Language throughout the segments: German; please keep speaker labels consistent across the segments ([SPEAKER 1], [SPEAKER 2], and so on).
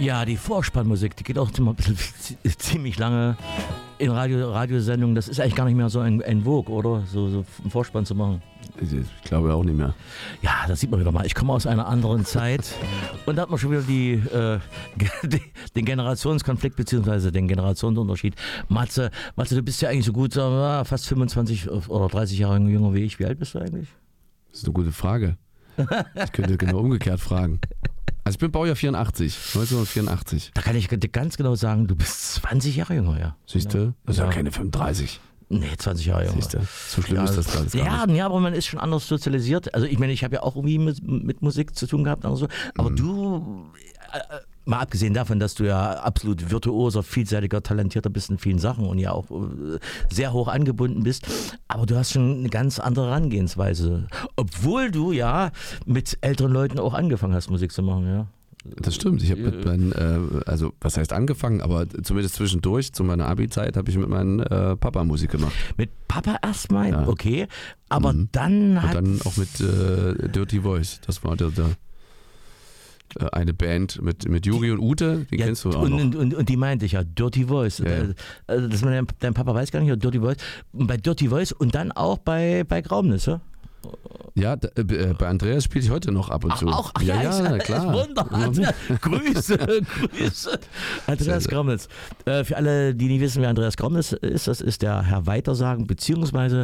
[SPEAKER 1] Ja, die Vorspannmusik, die geht auch immer ein bisschen ziemlich lange in Radiosendungen. Das ist eigentlich gar nicht mehr so ein Vogue, oder? So einen Vorspann zu machen.
[SPEAKER 2] Ich glaube auch nicht mehr.
[SPEAKER 1] Ja, das sieht man wieder mal. Ich komme aus einer anderen Zeit und da hat man schon wieder den Generationskonflikt bzw. den Generationsunterschied. Matze, du bist ja eigentlich so gut, fast 25 oder 30 Jahre jünger wie ich. Wie alt bist du eigentlich?
[SPEAKER 2] Das ist eine gute Frage. Ich könnte genau umgekehrt fragen. Also ich bin Baujahr 84, 1984.
[SPEAKER 1] Da kann ich dir ganz genau sagen, du bist 20 Jahre jünger, ja.
[SPEAKER 2] Siehst du? Das ist ja keine 35.
[SPEAKER 1] Nee, 20 Jahre jünger.
[SPEAKER 2] Siehst du? So schlimm ist das gar nicht.
[SPEAKER 1] Ja, aber man ist schon anders sozialisiert. Also ich meine, ich habe ja auch irgendwie mit Musik zu tun gehabt. Also, aber du, mal abgesehen davon, dass du ja absolut virtuoser, vielseitiger, talentierter bist in vielen Sachen und ja auch sehr hoch angebunden bist, aber du hast schon eine ganz andere Herangehensweise. Obwohl du ja mit älteren Leuten auch angefangen hast, Musik zu machen, ja.
[SPEAKER 2] Das stimmt. Ich habe mit meinen, also was heißt angefangen, aber zumindest zwischendurch, zu meiner Abi-Zeit, habe ich mit meinem Papa Musik gemacht.
[SPEAKER 1] Mit Papa erstmal? Ja. Okay. Aber
[SPEAKER 2] dann und dann auch mit Dirty Voice. Das war eine Band mit Juri und Ute, die kennst du auch noch.
[SPEAKER 1] Und die meinte ich ja, Dirty Voice. Ja. Dein Papa weiß gar nicht, Dirty Voice. Bei Dirty Voice und dann auch bei Graumnis, ja?
[SPEAKER 2] Ja, bei Andreas spiele ich heute noch ab und zu.
[SPEAKER 1] Auch?
[SPEAKER 2] Ja, klar.
[SPEAKER 1] Wunderbar. Grüße. Andreas Graumnis. Für alle, die nicht wissen, wer Andreas Graumnis ist, das ist der Herr Weitersagen, beziehungsweise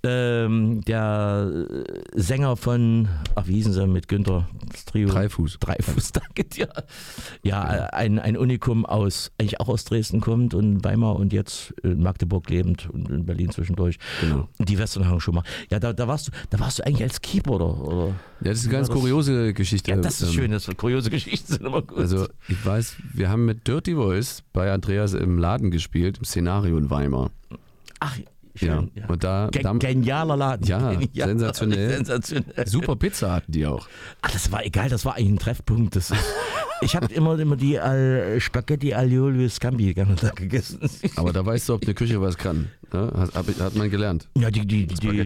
[SPEAKER 1] der Sänger von, wie hießen sie mit Günther? Das Trio.
[SPEAKER 2] Dreifuß,
[SPEAKER 1] danke dir. Ja, ein Unikum eigentlich auch aus Dresden kommt und Weimar und jetzt in Magdeburg lebend und in Berlin zwischendurch.
[SPEAKER 2] Genau.
[SPEAKER 1] Und die Westernhagen schon mal. Ja, da warst du eigentlich als Keyboarder, oder?
[SPEAKER 2] Ja, das ist eine ganz kuriose Geschichte.
[SPEAKER 1] Ja, das ist schön, kuriose Geschichten sind immer gut.
[SPEAKER 2] Also, ich weiß, wir haben mit Dirty Voice bei Andreas im Laden gespielt, im Szenario in Weimar.
[SPEAKER 1] Ach, schön. Ja.
[SPEAKER 2] Und
[SPEAKER 1] genialer Laden.
[SPEAKER 2] Ja, sensationell. Super Pizza hatten die auch.
[SPEAKER 1] Ach, das war egal, das war eigentlich ein Treffpunkt. Ich habe immer die Spaghetti Aglio Scampi gerne da gegessen.
[SPEAKER 2] Aber da weißt du, ob eine Küche was kann. Ja, hat man gelernt.
[SPEAKER 1] Ja, die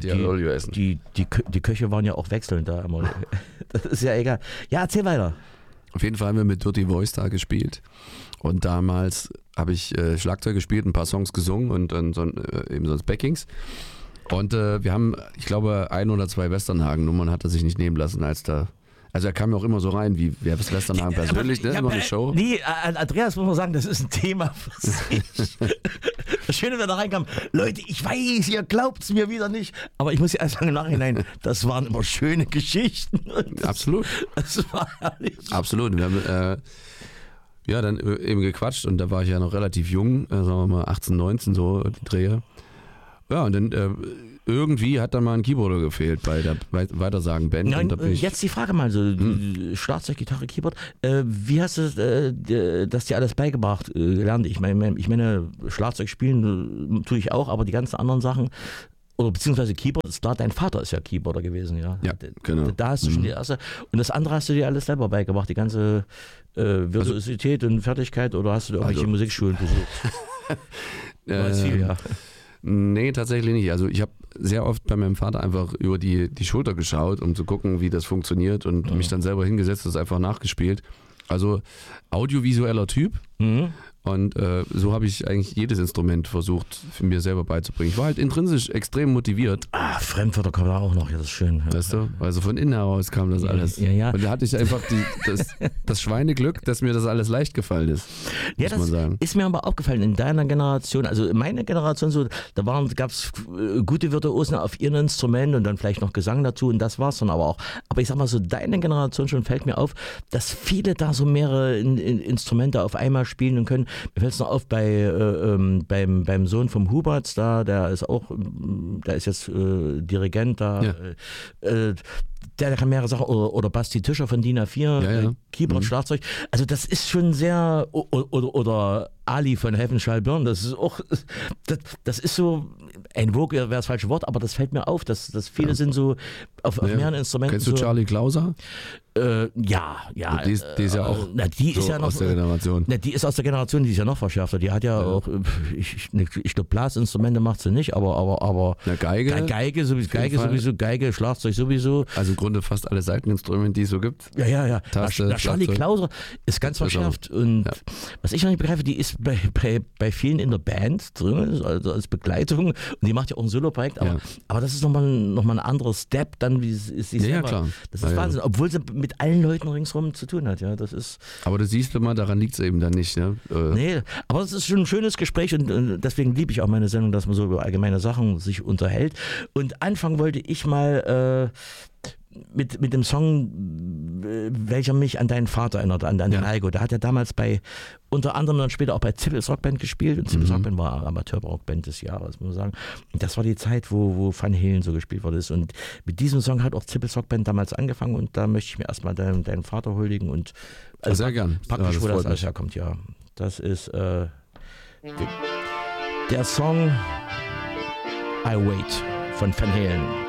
[SPEAKER 1] Köche waren ja auch wechselnd da immer. Das ist ja egal. Ja, erzähl weiter.
[SPEAKER 2] Auf jeden Fall haben wir mit Dirty Voice da gespielt. Und damals habe ich Schlagzeug gespielt, ein paar Songs gesungen und dann eben sonst Backings. Und wir haben, ich glaube, 1 oder 2 Westernhagen-Nummern hat er sich nicht nehmen lassen, als da. Also er kam ja auch immer so rein, wie wer ist Westernhagen persönlich, ne? Immer eine Show.
[SPEAKER 1] Nee, Andreas muss man sagen, das ist ein Thema für sich. Das Schöne, wenn er reinkam, Leute, ich weiß, ihr glaubt es mir wieder nicht, aber ich muss ja erst sagen, im Nachhinein, das waren immer schöne Geschichten.
[SPEAKER 2] Absolut.
[SPEAKER 1] Das war herrlich.
[SPEAKER 2] Absolut. Wir haben dann eben gequatscht und da war ich ja noch relativ jung, sagen wir mal 18, 19 so, die Dreher. Ja, und dann irgendwie hat dann mal ein Keyboarder gefehlt bei der Weitersagen-Band.
[SPEAKER 1] Nein, jetzt die Frage mal so, Schlagzeug, Gitarre, Keyboard, wie hast du das dir alles beigebracht, gelernt? Ich meine, Schlagzeug spielen tue ich auch, aber die ganzen anderen Sachen, oder beziehungsweise Keyboard, ist klar, dein Vater ist ja Keyboarder gewesen, ja.
[SPEAKER 2] Ja, genau.
[SPEAKER 1] Da hast du schon die erste, und das andere hast du dir alles selber beigebracht, die ganze Virtuosität und Fertigkeit, oder hast du irgendwelche Musikschulen besucht? Viel, ja.
[SPEAKER 2] Nee, tatsächlich nicht. Also ich habe sehr oft bei meinem Vater einfach über die Schulter geschaut, um zu gucken, wie das funktioniert und mich dann selber hingesetzt, das einfach nachgespielt. Also audiovisueller Typ. Und so habe ich eigentlich jedes Instrument versucht, für mir selber beizubringen. Ich war halt intrinsisch extrem motiviert.
[SPEAKER 1] Fremdwörter kommen auch noch, ja, das ist schön. Ja.
[SPEAKER 2] Weißt du? Also von innen heraus kam das alles.
[SPEAKER 1] Ja.
[SPEAKER 2] Und da hatte ich einfach das Schweineglück, dass mir das alles leicht gefallen ist.
[SPEAKER 1] Ja, das ist mir aber aufgefallen in deiner Generation, also meine Generation, so, gab es gute Virtuosen auf ihren Instrumenten und dann vielleicht noch Gesang dazu und das war's dann aber auch. Aber ich sag mal so, deine Generation schon fällt mir auf, dass viele da so mehrere Instrumente auf einmal spielen können. Mir fällt es noch auf beim Sohn vom Huberts, der ist jetzt Dirigent da. Ja. Der kann mehrere Sachen, oder Basti Tischer von DIN A4, Keyboard, Schlagzeug. Also das ist schon sehr, oder Ali von Heaven Shall Burn, das ist auch, das ist so, ein Vogue wäre das falsche Wort, aber das fällt mir auf, dass viele sind so auf mehreren Instrumenten.
[SPEAKER 2] Kennst du Charlie Klauser?
[SPEAKER 1] Ja.
[SPEAKER 2] Die ist ja auch
[SPEAKER 1] aus
[SPEAKER 2] der Generation.
[SPEAKER 1] Die ist aus der Generation, die ist ja noch verschärfter. Die hat ja auch, ich glaube, Blasinstrumente macht sie nicht, aber
[SPEAKER 2] Geige
[SPEAKER 1] sowieso, Geige, Schlagzeug sowieso.
[SPEAKER 2] Also im Grunde fast alle Seiteninstrumente, die es so gibt.
[SPEAKER 1] Ja.
[SPEAKER 2] Taste,
[SPEAKER 1] Charlie
[SPEAKER 2] Schlagzeug.
[SPEAKER 1] Klauser ist ganz verschärft. Und was ich noch nicht begreife, die ist bei vielen in der Band drin, also als Begleitung. Und die macht ja auch ein Solo-Projekt. Aber das ist nochmal ein anderer Step, dann wie sie selber.
[SPEAKER 2] Klar.
[SPEAKER 1] Das ist Wahnsinn. Obwohl sie mit allen Leuten ringsherum zu tun hat. Ja, das ist.
[SPEAKER 2] Aber du siehst immer, daran liegt es eben dann nicht. Ne?
[SPEAKER 1] Nee, aber es ist schon ein schönes Gespräch und deswegen liebe ich auch meine Sendung, dass man so über allgemeine Sachen sich unterhält. Und anfangen wollte ich mal mit dem Song, welcher mich an deinen Vater erinnert, an den Heiko. Da hat er damals unter anderem dann später auch bei Zippels Rockband gespielt. Und Zippels Rockband war Amateur-Rockband des Jahres, muss man sagen. Und das war die Zeit, wo Van Halen so gespielt worden ist. Und mit diesem Song hat auch Zippels Rockband damals angefangen. Und da möchte ich mir erstmal deinen Vater huldigen. Und
[SPEAKER 2] sehr gern.
[SPEAKER 1] Praktisch, wo das alles herkommt, ja. Das ist der Song I Wait von Van Halen.